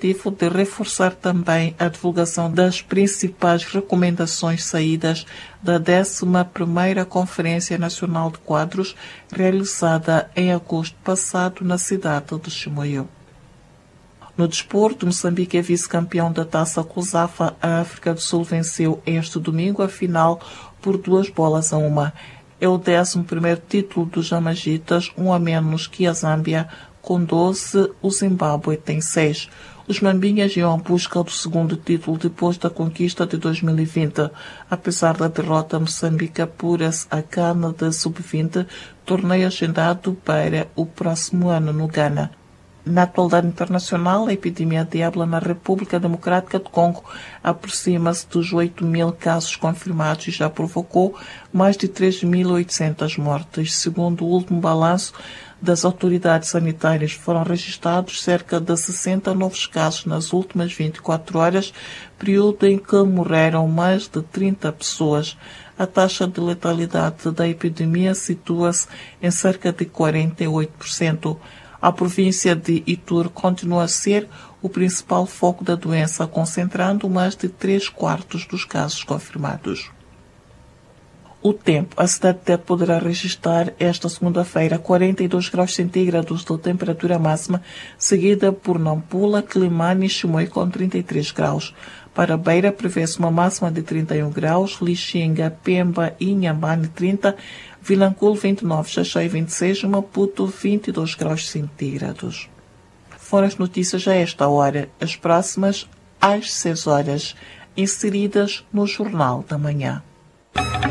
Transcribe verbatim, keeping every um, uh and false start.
objetivo de reforçar também a divulgação das principais recomendações saídas da décima primeira Conferência Nacional de Quadros, realizada em agosto passado na cidade de Chimoio. No desporto, Moçambique é vice-campeão da Taça COSAFA. A África do Sul venceu este domingo a final por duas bolas a uma. É o décimo primeiro título dos Jamajitas, um a menos que a Zâmbia, com doze, o Zimbábue tem seis. Os Mambinhas iam à busca do segundo título depois da conquista de dois mil e vinte. Apesar da derrota, Moçambique apura-se a Gana de sub vinte, torneio agendado para o próximo ano no Ghana. Na atualidade internacional, a epidemia de ébola na República Democrática do Congo aproxima-se dos oito mil casos confirmados e já provocou mais de três mil e oitocentas mortes. Segundo o último balanço das autoridades sanitárias, foram registrados cerca de sessenta novos casos nas últimas vinte e quatro horas, período em que morreram mais de trinta pessoas. A taxa de letalidade da epidemia situa-se em cerca de quarenta e oito por cento. A província de Ituri continua a ser o principal foco da doença, concentrando mais de três quartos dos casos confirmados. O tempo. A cidade de Tete poderá registrar esta segunda-feira quarenta e dois graus centígrados de temperatura máxima, seguida por Nampula, Quilimane e Chimoio com trinta e três graus. Para Beira, prevê-se uma máxima de trinta e um graus, Lixinga, Pemba e Inhambane trinta, Vilanculo vinte e nove, Xaxai vinte e seis, Maputo vinte e dois graus centígrados. Foram as notícias a esta hora, as próximas às seis horas, inseridas no Jornal da Manhã.